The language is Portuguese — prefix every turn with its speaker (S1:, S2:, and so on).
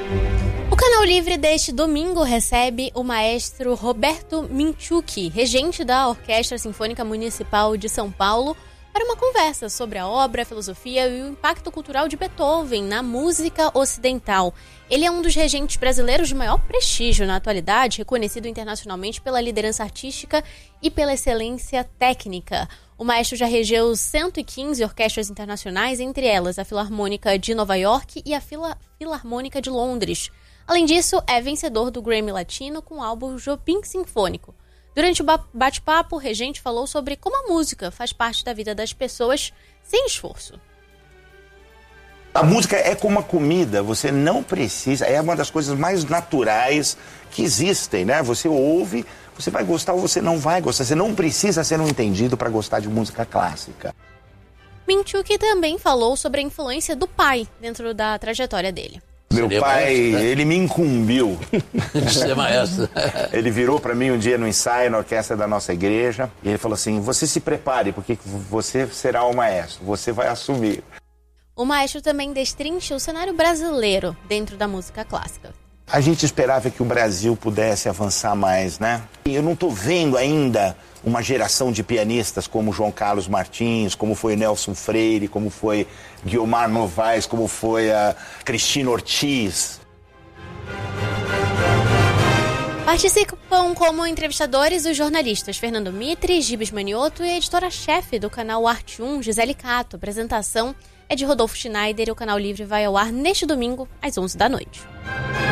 S1: O Canal Livre deste domingo recebe o maestro Roberto Minchuk, regente da Orquestra Sinfônica Municipal de São Paulo, para uma conversa sobre a obra, a filosofia e o impacto cultural de Beethoven na música ocidental. Ele é um dos regentes brasileiros de maior prestígio na atualidade, reconhecido internacionalmente pela liderança artística e pela excelência técnica. O maestro já regeu 115 orquestras internacionais, entre elas a Filarmônica de Nova York e a Filarmônica de Londres. Além disso, é vencedor do Grammy Latino com o álbum Jobim Sinfônico. Durante o bate-papo, o regente falou sobre como a música faz parte da vida das pessoas sem esforço.
S2: A música é como a comida, você não precisa, é uma das coisas mais naturais que existem, né? Você ouve, você vai gostar ou você não vai gostar, você não precisa ser um entendido para gostar de música clássica.
S1: Minchuk também falou sobre a influência do pai dentro da trajetória dele.
S2: Meu pai, maestro, né? Ele me incumbiu.
S3: Você é maestro.
S2: Ele virou para mim um dia no ensaio, na orquestra da nossa igreja, e ele falou assim, você se prepare, porque você será o maestro, você vai assumir.
S1: O maestro também destrincha o cenário brasileiro dentro da música clássica.
S2: A gente esperava que o Brasil pudesse avançar mais, né? Eu não estou vendo ainda uma geração de pianistas como João Carlos Martins, como foi Nelson Freire, como foi Guiomar Novaes, como foi a Cristina Ortiz.
S1: Participam como entrevistadores os jornalistas Fernando Mitre, Gibes Manioto e a editora-chefe do canal Arte 1, Gisele Cato. A apresentação é de Rodolfo Schneider e o Canal Livre vai ao ar neste domingo, às 11 da noite.